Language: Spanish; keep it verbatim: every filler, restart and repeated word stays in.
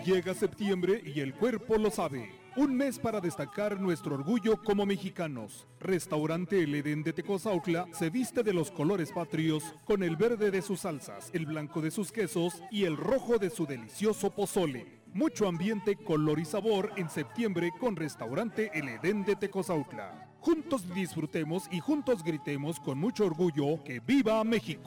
Llega septiembre y el cuerpo lo sabe. Un mes para destacar nuestro orgullo como mexicanos. Restaurante El Edén de Tecozautla se viste de los colores patrios con el verde de sus salsas, el blanco de sus quesos y el rojo de su delicioso pozole. Mucho ambiente, color y sabor en septiembre con Restaurante El Edén de Tecozautla. Juntos disfrutemos y juntos gritemos con mucho orgullo que ¡viva México!